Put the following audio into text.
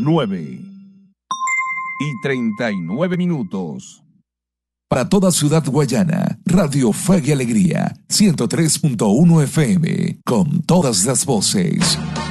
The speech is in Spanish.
9:39. Para toda Ciudad Guayana, Radio Fe y Alegría, 103.1 FM, con todas las voces.